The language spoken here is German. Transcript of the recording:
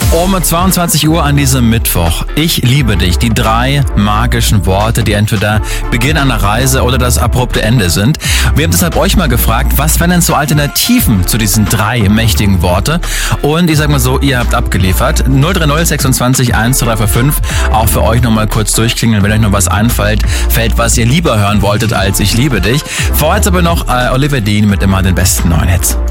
Um 22 Uhr an diesem Mittwoch. Ich liebe dich. Die 3 magischen Worte, die entweder Beginn einer Reise oder das abrupte Ende sind. Wir haben deshalb euch mal gefragt, was wären denn so Alternativen zu diesen 3 mächtigen Worte? Und ich sag mal so, ihr habt abgeliefert. 030 26 12345. Auch für euch nochmal kurz durchklingeln, wenn euch noch was einfällt, was ihr lieber hören wolltet als Ich liebe dich. Vorher jetzt aber noch Oliver Dean mit immer den besten neuen Hits.